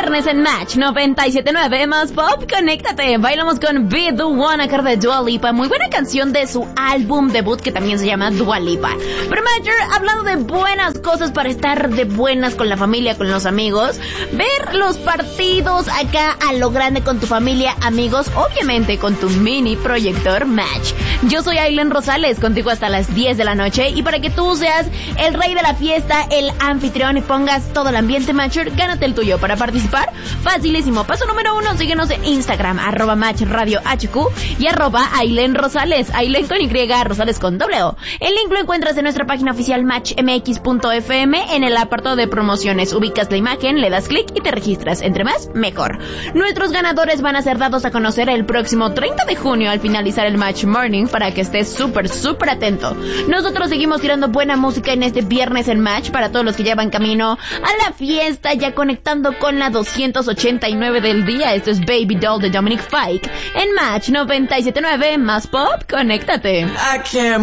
viernes en Match 97.9 más Pop. Conéctate, bailamos con Be The One a cargo de Dua Lipa. Muy buena canción de su álbum debut que también se llama Dua Lipa. Pero Matcher, hablando de buenas cosas para estar de buenas con la familia, con los amigos, ver los partidos acá a lo grande con tu familia, amigos, obviamente con tu mini proyector Match. Yo soy Ailen Rosales, contigo hasta las 10 de la noche, y para que tú seas el rey de la fiesta, el anfitrión y pongas todo el ambiente Matcher, gánate el tuyo. Para participar, facilísimo. Paso número 1, síguenos en Instagram, @MatchRadioHQ y @Ailen Rosales, Ailen con Y, Rosales con W. El link lo encuentras en nuestra página oficial matchmx.fm en el apartado de promociones. Ubicas la imagen, le das clic y te registras. Entre más, mejor. Nuestros ganadores van a ser dados a conocer el próximo 30 de junio al finalizar el Match Morning, para que estés súper atento. Nosotros seguimos tirando buena música en este viernes en Match para todos los que ya van camino a la fiesta, ya conectando con la 289 del día. Esto es Baby Doll de Dominic Fike en Match 97.9 más Pop. Conéctate.